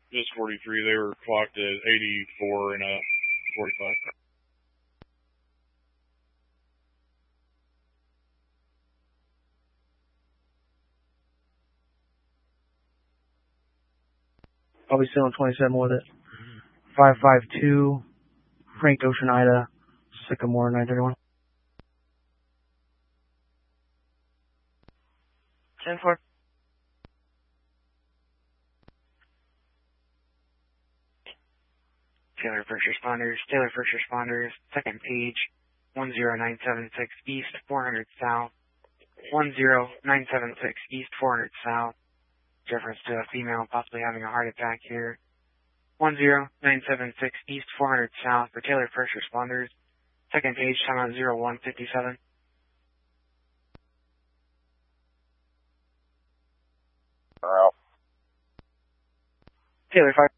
Just 43. They were clocked at 84 and 45. I'll be still on 27 with it. 552, Frank Ocean Ida, Sycamore 931. 10-4. Taylor First Responders, second page, 10976 East, 400 South, 10976 East, 400 South. Reference to a female possibly having a heart attack here. 10976 East, 400 South for Taylor First Responders. Second page, timeout 0157. Out. Taylor 5.